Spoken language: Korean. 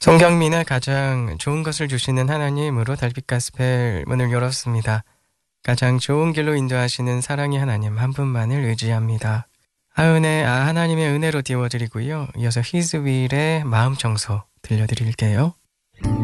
송경민의 가장 좋은 것을 주시는 하나님으로 달빛 가스펠 문을 열었습니다. 가장 좋은 길로 인도하시는 사랑의 하나님 한 분만을 의지합니다. 하나님의 은혜로 띄워드리고요. 이어서 히즈윌의 마음 청소 들려드릴게요.